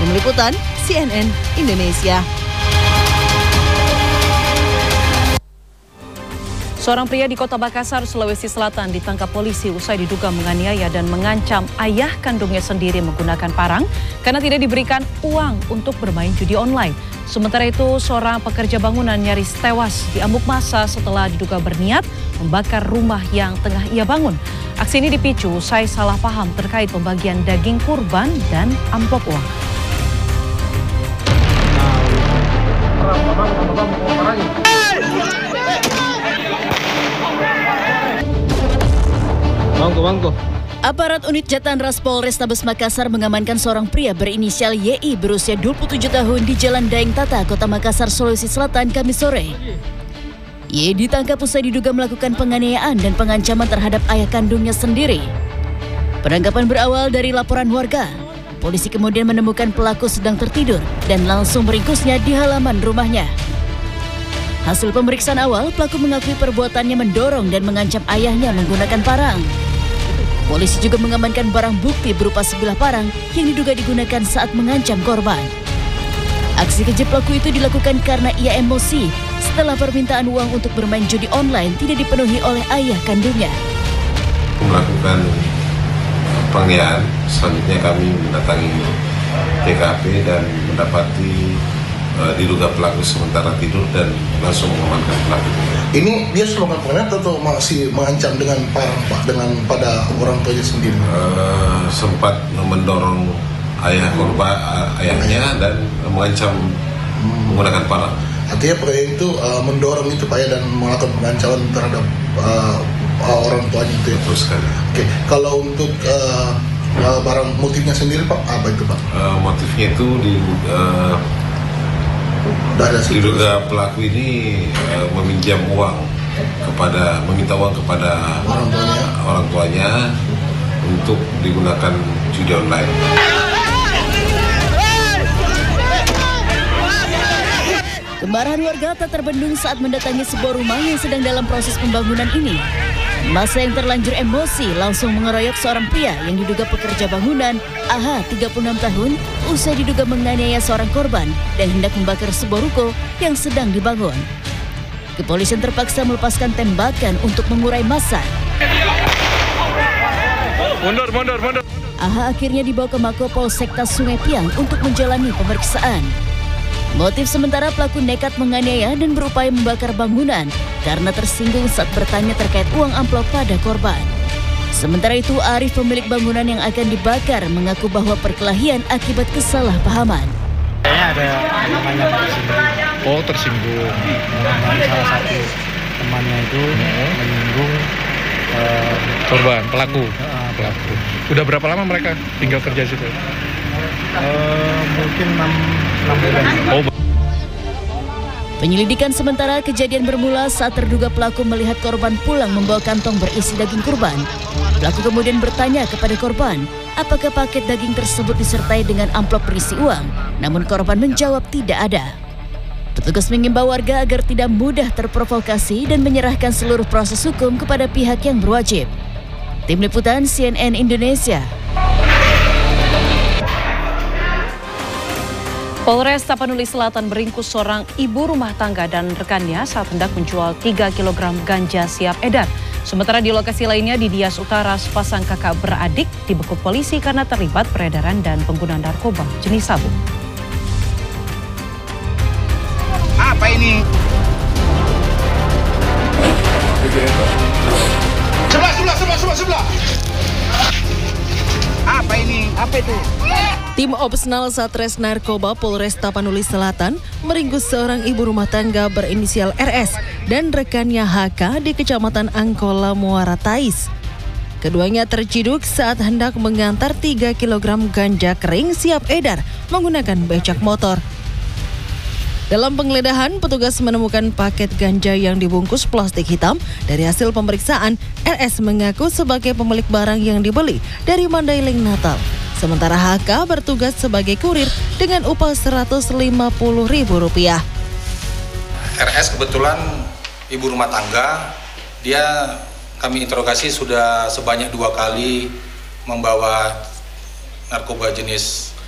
Tim Liputan CNN Indonesia. Seorang pria di Kota Makassar, Sulawesi Selatan ditangkap polisi usai diduga menganiaya dan mengancam ayah kandungnya sendiri menggunakan parang karena tidak diberikan uang untuk bermain judi online. Sementara itu, seorang pekerja bangunan nyaris tewas diamuk massa setelah diduga berniat membakar rumah yang tengah ia bangun. Aksi ini dipicu usai salah paham terkait pembagian daging kurban dan amplop uang. Aparat unit Jatanras Polrestabes Makassar mengamankan seorang pria berinisial YI berusia 27 tahun di Jalan Daeng Tata, Kota Makassar, Sulawesi Selatan, Kamis sore. Y ditangkap usai diduga melakukan penganiayaan dan pengancaman terhadap ayah kandungnya sendiri. Penangkapan berawal dari laporan warga. Polisi kemudian menemukan pelaku sedang tertidur dan langsung meringkusnya di halaman rumahnya. Hasil pemeriksaan awal, pelaku mengakui perbuatannya mendorong dan mengancam ayahnya menggunakan parang. Polisi juga mengamankan barang bukti berupa sebilah parang yang diduga digunakan saat mengancam korban. Aksi keji pelaku itu dilakukan karena ia emosi setelah permintaan uang untuk bermain judi online tidak dipenuhi oleh ayah kandungnya. Melakukan penganiayaan, selanjutnya kami mendatangi TKP dan mendapati diduga pelaku sementara tidur dan langsung mengamankan pelaku. Ini dia selalu melakukan atau masih mengancam dengan parang, Pak, dengan pada orang tuanya sendiri? Sempat mendorong ayahnya dan mengancam menggunakan parang. Artinya pria itu mendorong itu Pak ya, dan melakukan pengancaman terhadap orang tuanya itu ya? Betul sekali. Oke. Kalau untuk barang motifnya sendiri Pak, apa itu Pak? Motifnya itu diduga pelaku ini meminjam uang meminta uang kepada orang tuanya untuk digunakan judi online. Kemarahan warga tak terbendung saat mendatangi sebuah rumah yang sedang dalam proses pembangunan ini. Massa yang terlanjur emosi langsung mengeroyok seorang pria yang diduga pekerja bangunan, AH 36 tahun, usai diduga menganiaya seorang korban dan hendak membakar sebuah ruko yang sedang dibangun. Kepolisian terpaksa melepaskan tembakan untuk mengurai massa. Mundur. AH akhirnya dibawa ke Mako Polsekta Sungai Piang untuk menjalani pemeriksaan. Motif sementara, pelaku nekat menganiaya dan berupaya membakar bangunan karena tersinggung saat bertanya terkait uang amplop pada korban. Sementara itu, Arif, pemilik bangunan yang akan dibakar, mengaku bahwa perkelahian akibat kesalahpahaman. Kayaknya ada namanya tersinggung. Oh, tersinggung. Salah satu temannya itu menyinggung Korban, pelaku. Udah berapa lama mereka tinggal kerja situ? Mungkin 6 bulan. Oh. Penyelidikan sementara, kejadian bermula saat terduga pelaku melihat korban pulang membawa kantong berisi daging kurban. Pelaku kemudian bertanya kepada korban, apakah paket daging tersebut disertai dengan amplop berisi uang? Namun korban menjawab tidak ada. Petugas mengimbau warga agar tidak mudah terprovokasi dan menyerahkan seluruh proses hukum kepada pihak yang berwajib. Tim Liputan CNN Indonesia. Polres Tapanuli Selatan beringkus seorang ibu rumah tangga dan rekannya saat hendak menjual 3 kg ganja siap edar. Sementara di lokasi lainnya di Dias Utara, sepasang kakak beradik dibekuk polisi karena terlibat peredaran dan penggunaan narkoba jenis sabu. Apa ini? Sebelah. Apa ini? Apa itu? Tim Opsnal Satres Narkoba Polres Tapanuli Selatan meringkus seorang ibu rumah tangga berinisial RS dan rekannya HK di Kecamatan Angkola, Muara Tais. Keduanya terciduk saat hendak mengantar 3 kg ganja kering siap edar menggunakan becak motor. Dalam penggeledahan, petugas menemukan paket ganja yang dibungkus plastik hitam. Dari hasil pemeriksaan, RS mengaku sebagai pemilik barang yang dibeli dari Mandailing, Natal. Sementara HK bertugas sebagai kurir dengan upah Rp150.000. RS kebetulan ibu rumah tangga, dia kami interogasi sudah sebanyak 2 kali membawa narkoba jenis